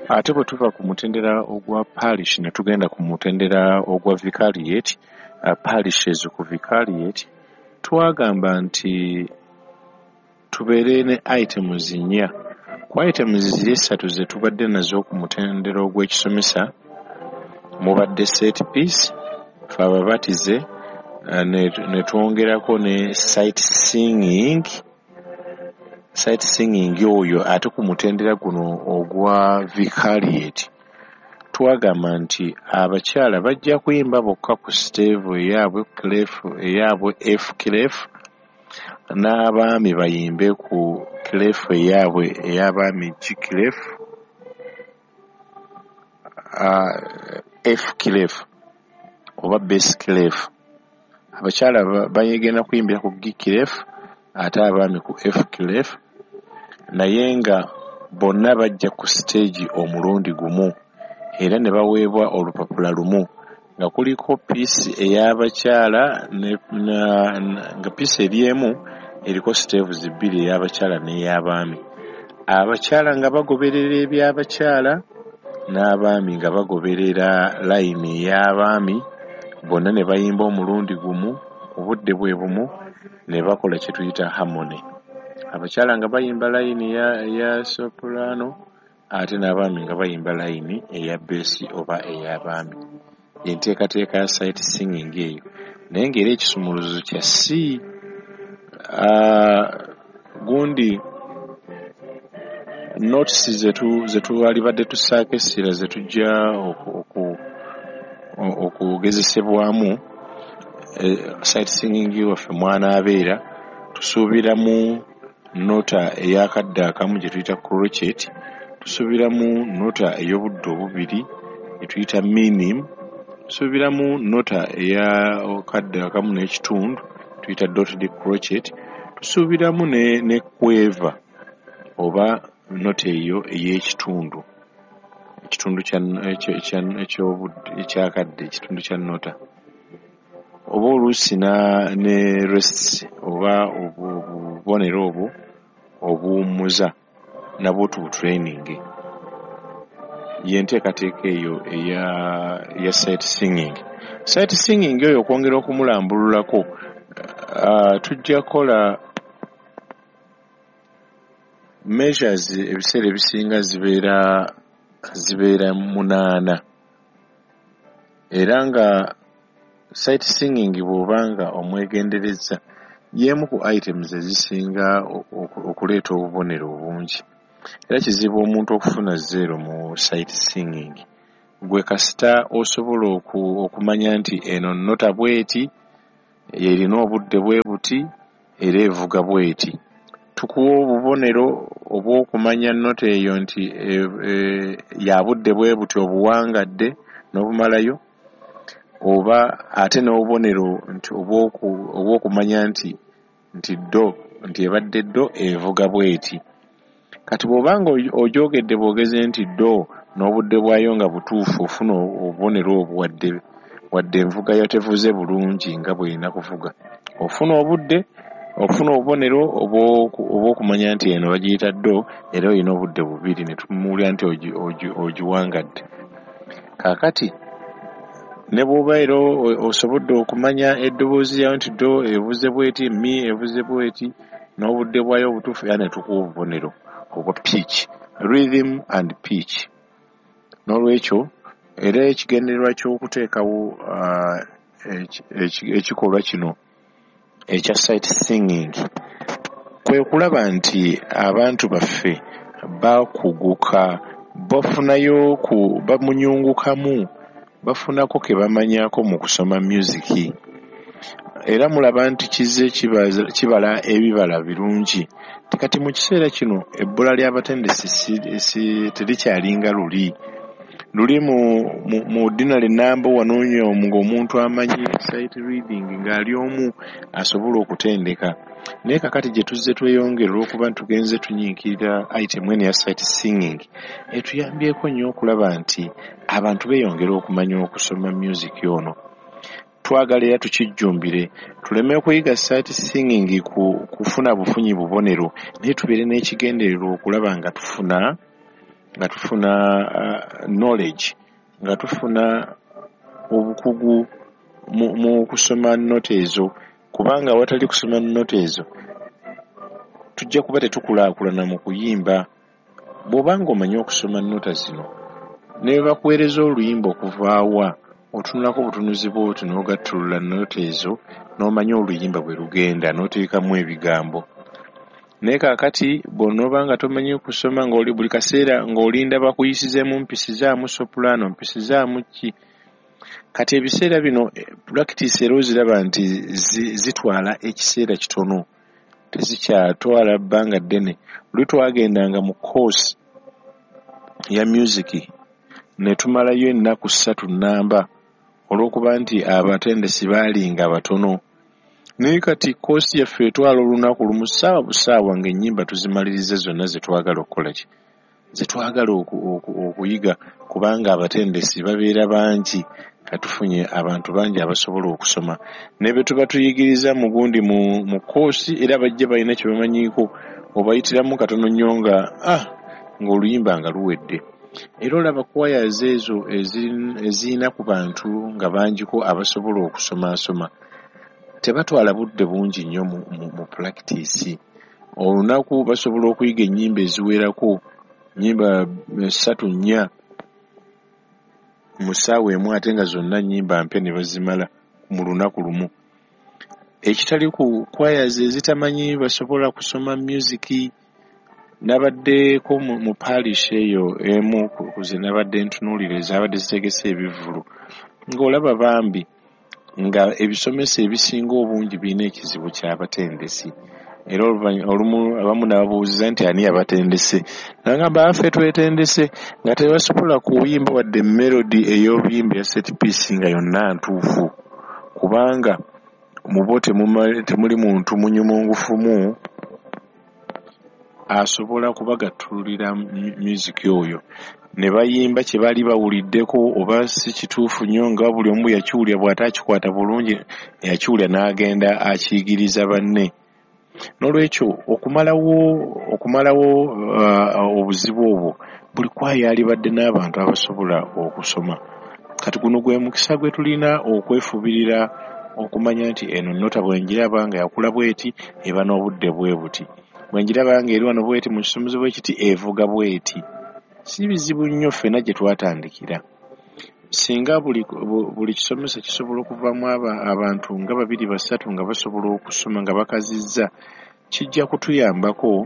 ate bwe tuva ku mutendera ogwa parish ne tugenda ku mutendera ogwa vicariate, parishes ku vicariate, twagamba nti tubeere ne items nnya. Ku items ziri essatu ze tubadde nazo ku mutendera ogw'ekisomesa mubadde set piece, fe ababatize, ne twongerako ne sightseeing oyo. Ate ku mutendera guno ogwa vicariate twagamba nti abakyala bajja kuyimba bokka ku stave eyaabwe F clef, n'abaami bayimbe ku clef eyaabwe ey'abaami G clef, F clef oba bass clef. Abakyala bagenda kuyimbira ku G clef ate abaami ku F clef, naye nga bonna bajja ku stage omulundi gumu era ne baweebwa olupapula lumu nga kuliko piisi ey'abakyala nga piisi eri emu eriko staves bbiri ey'abakyala n'ey'abaami. Abakyala nga bagoberera eby'abakyala n'abaami nga bagoberera layini ey'abaami, bonna ne bayimba omulundi gumu ku budde bwe bumu, ne bakola kye tuyita harmony. Abakyala nga bayimba layini eya soprano ate n'abaami nga bayimba layini eya bass oba ey'abaami. Enteekateeka ya sight singing eyo, naye ng'era ekisumuluzo kya C. Gundi notisi ze twalibadde tusaako essira ze tujja okugezesebwamu sight singing waffe mwanaabeera, tusuubiramu nota ey'akadde akamu gye tuyita crochet, tusuubiramu nota ey'obudde obubiri gye tuyita minim, tusuubiramu nota ey'akadde akamu n'ekitundu tuyita dotted crochet, tusuubiramu ne quiver oba nota eyo ey'ekitundu, ekitundu ekyakadde, ekitundu kya nota, oba oluusi ne rests oba obubonero obwo obuwummuza nabwo tubutraining. Yenteekateeka eyo eya sight singing. Sight singing oyo okwongera okumulambululako, tujja kukola measures ebiseera ebisinga zibeera 8, era nga sight singing bw'obanga omwegendereza y'emu ku items ezisinga okuleeta obubonero obungi, era kizibu omuntu okufuna 0 mu sight singing. Gwe kasita osobola okumanya nti eno nota bweti, erina obudde bwe buti, era evuga bweti. Tukuwa obubonero obw'okumanya nota eyo nti ya budde bwe buti obuwangadde n'obumalayo, oba ate n'obubonero nti obw'okumanya nti do, nti ebadde do evuga bweti. Kati bw'obanga ojoogedde bwogeze nti do n'obudde bwayo nga butuufu, ofuna obubonero obwo wadde envuga yo tevuze bulungi nga bw'erina kuvuga. Ofuna obubonero obw'okumanya nti eno bagiyita do era olina obudde bubiri, ne tumuwulira nti ogiwangadde. Kaakati ne bw'oba era osobodde okumanya eddoboozi yayo nti do evuze bweti, mi evuze bweti, n'obudde bwayo obutuufu, era ne tukuwa obubonero obwa pitch, rhythm and pitch. N'olwekyo era ekigendererwa ky'okuteekawo ekikolwa kino ekya sight singing kwe kulaba nti abantu baffe bakuguka, bafunayo bamunyungukamu, bafunako ke bamanyako mu kusoma music, era mulaba nti kizze kibala ebibala birungi. Kati mu kiseera kino ebbula ly'abatendesi terikyalinga luli mu ordinary number wanoonya ng'omuntu amanyi sight reading ng'ali omu asobola okutendeka. Naye kakati gye tuzze tweyongera olw'okuba tugenze tunyiikirira item eno ya sight singing, etuyambyeko nnyo okulaba nti abantu beeyongera okumanya okusoma music ono. Twagala era tukijjumbire, tuleme okuyiga sight singing kufuna bufunyi bubonero, naye tubeere n'ekigendererwa okulaba nga tufuna nga tufuna knowledge, nga tufuna obukugu mu kusoma nnote ezo, kubanga awatali kusoma nnote ezo tujja kuba tetukulaakulana mu kuyimba. Bw'obanga omanyi okusoma nnota zino ne bakuweereza oluyimba okuvaawa, otunulako butunuzi bw'oti n'ogattulula nnota ezo n'omanya oluyimba bwe lugenda n'oteekamu ebigambo. Naye kaakati bw'onooba nga tomanyi kusoma ng'oli buli kaseera ng'olinda bakuyisizeemu mpisizaamu soprano, mpisizaamu ki. Kati ebiseera bino practice era oziraba nti zitwala ekiseera kitono, tezikyatwala bbanga ddene. Luli twagendanga mu course ya music ne tumalayo ennaku 3 nnamba olw'okuba nti abatendesi baalinga batono. Naye kati koosi yaffe etwala olunaku lumu ssaawa busaawa ng'ennyimba tuzimaliriza zonna zetwagala okukola ki, zetwagala okuyiga, kubanga abatendesi babeera bangi, katufunye abantu bangi abasobola okusoma. Ne be tuba tuyigiriza mu gundi mu koosi era bajja balina kye bamanyiiko, obayitiramu katono nnyo ng'oluyimba nga luwedde. Era olaba choirs ezo ezirina ku bantu nga bangiko abasobola okusomaasoma tebatwala budde bungi nnyo mu practice. Olunaku basobola okuyiga ennyimba eziwerako, nnyimba 3-4 mu ssaawa emu, ate nga zonna nnyimba mpya ne bazimala mu lunaku lumu. Ekitali ku choirs ezitamanyi basobola kusoma music. Nabaddeeko mu parish eyo emu ku ze nabadde ntunuulira ezabadde zitegese ebivvulu, ng'olaba bambi nga ebisomesa ebisinga obungi birina ekizibu ky'abatendesi. Era olumu abamu nababuuziza nti ani abatendese, nagamba affe twetendese, nga tebasobola kuyimba wadde melody ey'obuyimba ya set piece nga yonna ntuufu, kubanga mu bo temuli muntu munyumungufumu asobola kubagattulira music oyo ne bayimba kye baali bawuliddeko, oba si kituufu nnyo nga buli omu yakiwulira, bw'ate akikwata bulungi yakiwulira n'agenda akiyigiriza banne. N'olwekyo okumalawo obuzibu obwo, buli kwaya alibadde n'abantu abasobola okusoma. Kati guno gwe mukisa gwe tulina okwefubirira okumanya nti eno nnota bw'engiraba nga yakula bw'eti eba n'obudde bwe buti, bw'engiraba nga eri wano bw'eti mu kisomozo bw'ekiti evuga bw'eti. Si bizibu nnyo ffenna gye twatandikira. Singa buli kisomesa kisobola okuvaamu abantu nga 2-3 nga basobola okusoma nga bakazizza, kijja kutuyambako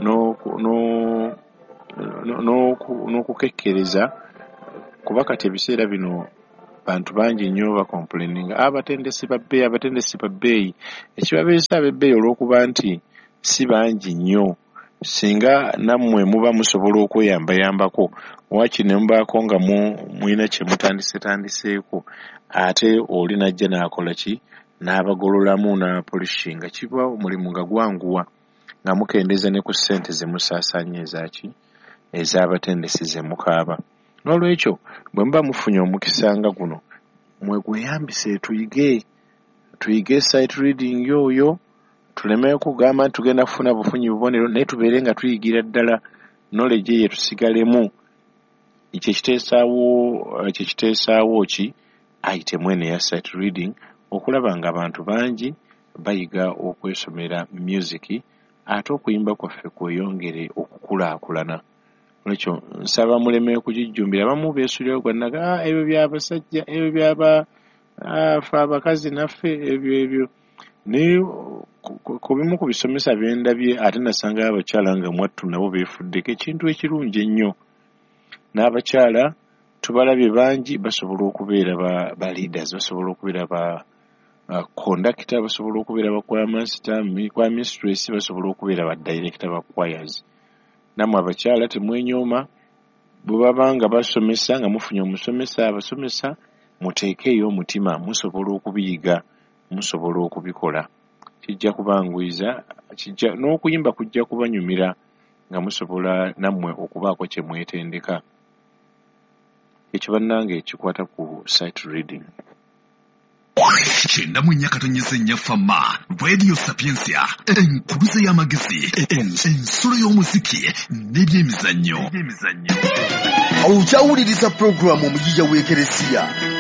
n'okukekkereza, kuba kati ebiseera bino bantu bangi nnyo bakomplaininga abatendesi ba bbeeyi. Ekibabeesa ab'ebbeeyi olw'okuba nti si bangi nnyo. Singa nammwe muba musobola okweyambayambako, waakiri ne mubaako nga mulina kye mutandiseeko, ate oli najja n'akola ki, n'abagololamu n'apolishinga, kiba omulimu nga gwanguwa, nga mukendeeza ne ku ssente ze musaasaanya ez'abatendesi ze mukaaba. N'olwekyo bwe muba mufunye omukisa nga guno, mwegweyambise tuyige sight reading oyo, tuleme kugamba nti tugenda kufuna bufunyi bubonero, naye tubeere nga tuyigira ddala knowledge eyo tusigalemu. Kyekiteesaawo ki ayitemu eno eya sight reading, okulaba nga abantu bangi bayiga okwesomera music, ate okuyimba kwaffe kweyongere okukulaakulana. Olwekyo nsaba muleme kugijjumbira. Abamu beesulirayo gwannaga ebyo by'abasajja, ebyo by'abafe abakazi naffe ebyo. Naye ku bimu ku bisomesa bye ndabye ate nasangayo abakyala nga mwattu nabo beefuddeko, ekintu ekirungi ennyo. N'abakyala tubalabye bangi basobola okubeera ba leaders, basobola okubeera ba conductor, basobola okubeera ba choir master, choir mistress, basobola okubeera ba director ba choirs. Nammwe abakyala temwenyooma, bwe baba nga basomesa nga mufunye abasomesa, muteekeeyo omutima, musobola okubiyiga, musobola okubikola. Kijja kubanguyiza, n'okuyimba kujja kubanyumira nga musobola nammwe okubaako kye mwetendeka. Ekyo bannange ekikwata ku sight reading. Kyenda mu Nyakatonyeze Nyafama, Radio Sapiensia, enkuluze y'amagezi, ensolo y'omuziki, n'ebyemizannyo. Ojawuliriza programu omuyiya w'ekeresiya.